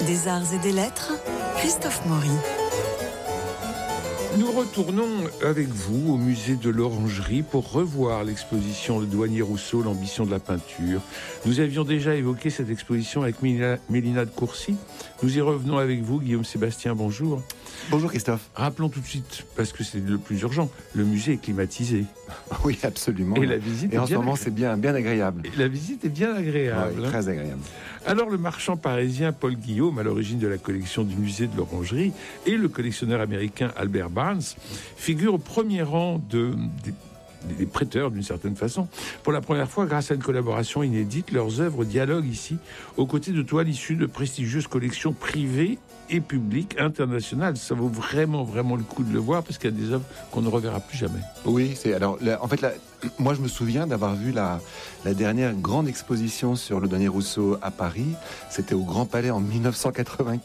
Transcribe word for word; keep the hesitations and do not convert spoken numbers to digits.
des arts et des lettres, Christophe Maury. Nous retournons avec vous au musée de l'Orangerie pour revoir l'exposition Le Douanier Rousseau, l'ambition de la peinture. Nous avions déjà évoqué cette exposition avec Mélina, Mélina de Courcy. Nous y revenons avec vous, Guillaume Sébastien, bonjour. Bonjour Christophe. Rappelons tout de suite, parce que c'est le plus urgent, le musée est climatisé. Oui, absolument. Et la visite Et est en bien ce moment, agré... c'est bien, bien agréable. Et la visite est bien agréable. Oui, très agréable. Alors, le marchand parisien Paul Guillaume, à l'origine de la collection du musée de l'Orangerie, et le collectionneur américain Albert Barnes figurent au premier rang de... des des prêteurs d'une certaine façon. Pour la première fois, grâce à une collaboration inédite, leurs œuvres dialoguent ici, aux côtés de toiles issues de prestigieuses collections privées et publiques internationales. Ça vaut vraiment, vraiment le coup de le voir, parce qu'il y a des œuvres qu'on ne reverra plus jamais. Oui, c'est alors, là, en fait, là, moi, je me souviens d'avoir vu la, la dernière grande exposition sur le Douanier Rousseau à Paris. C'était au Grand Palais en mille neuf cent quatre-vingt-quinze.